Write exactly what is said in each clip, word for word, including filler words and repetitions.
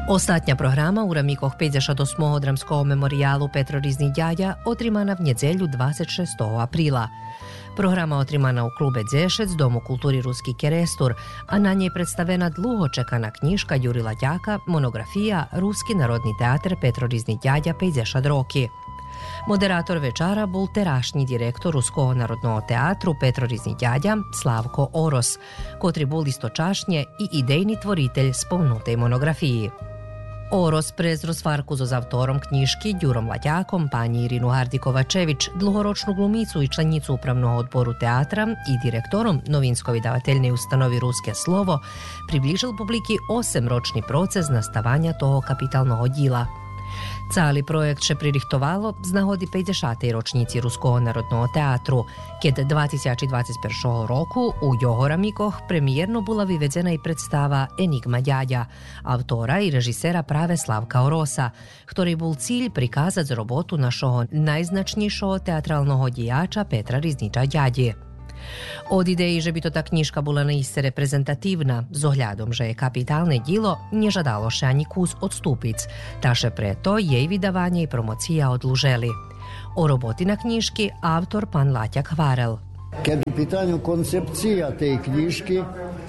Остатня програма у рамках п'ятдесят восьмого драмського меморіалу Петро Різний дядя отримана в неділю двадцять шестого априла. Програма отримана у клубе десять Дому культури Руski Kerestur, a na njej predstavena dlugo čekana knjiška Juri Latjaka, monografija Ruski narodni teatr Petro Rizni dядя п'ятдесят roki. Moderator večara bol terašnji direktor Ruskого narodного teatru Petro Rizni dядя Slavko Oros, kotri bol istočašnje i idejni tvoritelj spomnutej monografiji. Oros prezro svarku z avtorom knjiški Đurom Latjakom, pani Irinu Hardi-Kovačević, dlugoročnu glumicu i članicu upravnog odboru teatra i direktorom novinsko-vydavateljne ustanovi Ruske slovo, približil publiki osemročni proces nastavanja toho kapitalnog djela. Cali projekt še pririhtovalo z nahodi п'ятдесятої ročnici Ruskого narodного teatru, kjer dva tisuće dvadeset prvog roku u Johoramikoh premijerno bula vyvedena i predstava Enigma dядя, autora i režisera prave Slavka Orosa, ktorý bol cilj prikazať robotu našoho najznačnejšoho teatralnog dijača Petra Rizniča dяді. Od ideji, že by to ta knjiška bola naiste reprezentativna, z ohľadom, že je kapitalne djelo, nie žadalo še ani kus odstupic, taše preto jej vydavanje i promocija odluželi. O roboti na knjiški autor pan Latjak Hvarel. Kad u pitanju koncepcija te knjiški,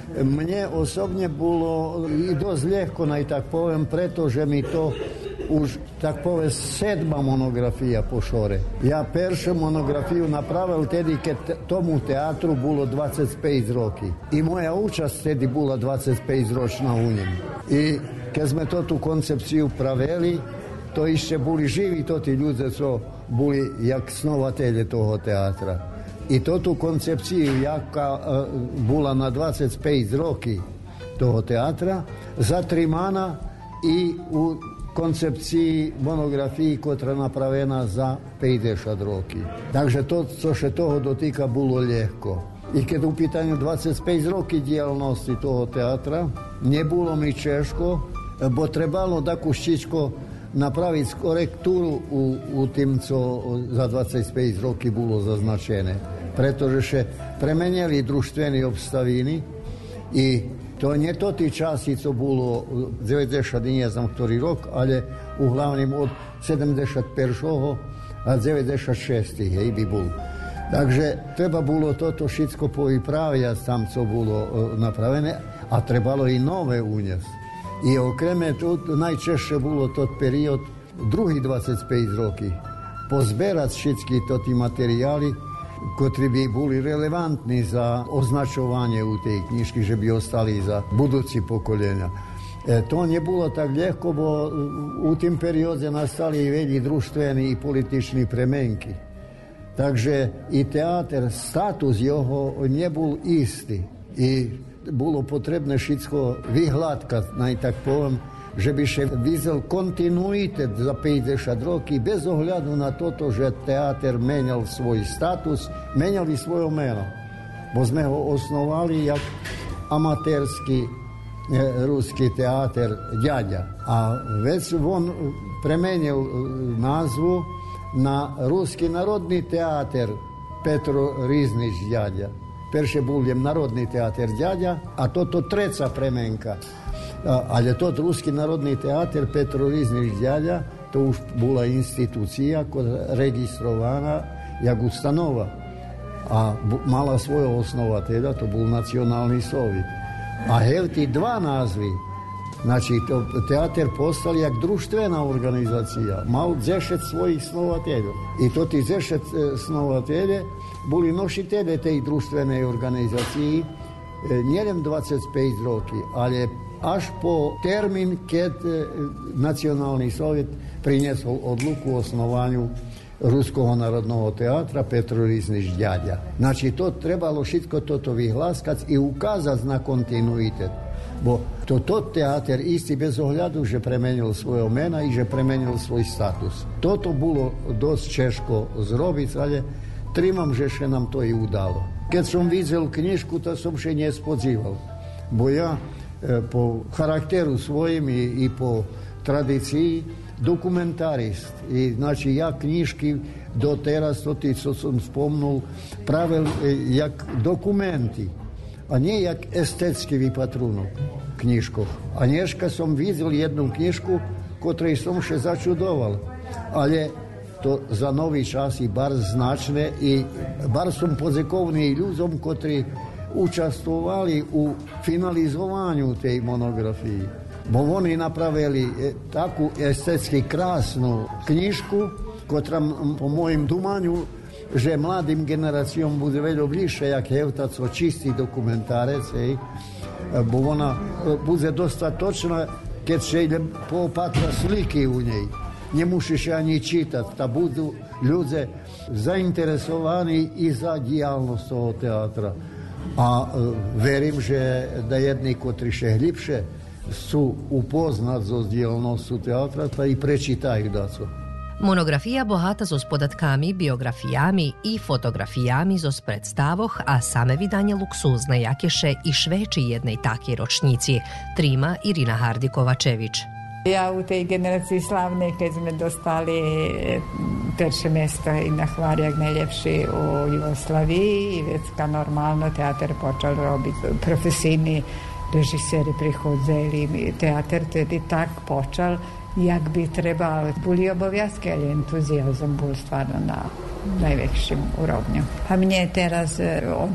mne osobne bilo i dost ljehko, naj tak povem, pretože mi to už, tak povem, sedma monografija pošore. Ja peršu monografiju napravil tedy, kad tomu teatru bilo dvadeset pet roki. I moja učast tedy bila dvadeset pet ročna u njem. I kad sme to tu koncepciju praveli, to išće boli živi to ti ljudi, co boli jak snovatelje toho teatra. I to tu koncepciju, jaka uh, bula na dvadeset pet roki toho teatra, zatrimana i u koncepciji monografiji koja je napravena za peťdesiat roki. Takže to, co še toho dotika, bilo ljehko. I kad u pitanju dvadeset pet roki djelnosti toho teatra, ne bilo mi češko, bo trebalo da kuščičko napraviti korekturu u, u tim, co za dvadeset pet roki bilo zaznačene. Pretože še premenjali društveni obstavini i to nie to ti časi, co bilo deväťdesiat, nie znam ktorý rok, ale uglavnom od sedemdesiat prvého a deväťdesiat šesť hej, by bol. Takže treba bilo toto všetko povypravljať tam, co bilo napravené a trebalo i nové uniesť. I okreme to najčešće bilo tot period druhých dvadeset pet roky. Pozberať všetky toti materijali, kotri bi boli relevantni za označovanje u tej knjiški, že bi ostali za budući pokoljenja. E, to nije bilo tak ljehko, bo u tim periode nastali i velji društveni i politični premenki. Takže i teater, status jeho nije bol isti. I bilo potrebne všetko vyhľadkať, naj tak poviem, že by še vizel kontinuitet za päťdesiat roky bez ohľadu na toto, že teáter menjal svoj status, menjali svoje meno. Bo sme ho osnovali jak amatérsky e, ruský teáter dядя. A vec on premenil názvu na Ruský narodný teáter Petro Riznič dядя. Perše bol Narodný teáter dядя, a toto treca premenka. Ale to Ruski narodni teater Petro Riznič dядя, to už bola institucija registrovana jak ustanova. A mala svojho osnovatelja, to bol Nacionalni sovjet. A hevti dva názvy, znači to teater postali jak društvena organizacija, mal deset svojih snovateljov. I to ti deset snovatelje boli nositelje tej društvenej organizaciji, nijedem dvadeset pet roki, ali až po termin, keď Nacionalni sovjet priniesol odluku o osnovanju Ruského narodného teatra Petro Riznič dядя. Znači, to trebalo všetko toto vyhláskať i ukázať na kontinuitet. Bo to, to teater isti bez ohľadu, že premenil svoje mena i že premenil svoj status. Toto bolo dosť češko zrobiť, ale trimam, že še nám to i udalo. Keď som videl knižku, to som še nespodzíval. Bo ja po charakteru svojim i, i po tradiciji dokumentarist. I znači ja knjiški do teraz, to ti co sam spomnul, pravil jak dokumenti. a nie jak estetski vypatrunok knižkoch. A dneska som videl jednu knižku, ktorej som še začudoval. Ale to za nový čas i bar značné i bar som pozekovný ľuďom, ktorí učestvovali u finalizovanju tej monografii. Bo oni napravili takú estetsky krásnu knižku, ktorá po mojim dumanju že mladým generáciom bude veľa bližšie, jak hevtaco čistý dokumentárec, hej. Bo ona bude dostatočná, keď še ide poopatra sliky u nej. Nemusíš ani čítať, ta budú ľudia zainteresovaní i za diálnosť toho teatra. A e, verím, že da jedni, kotri še hlibšie sú upoznat zo diálnosťu teatra, pa i prečitajú daco. Monografija bohata zo podatkami, biografijami i fotografijami zo predstavoh, a same vidanje luksuzne jakeše i šveči jednej takej ročnici, trima Irina Hardi-Kovačević. Ja u tej generaciji slavnej, kad sme dostali perše mesto i na Hvarjak najljepši u Jugoslaviji, i vecka normalno teater počal robiti profesijni režiseri prihodzeli, teater tedy tak počal jak bi trebalo. Boli obowiązki, ali entuzijazam bol stvarno na najvećim urovnju. A mnje teraz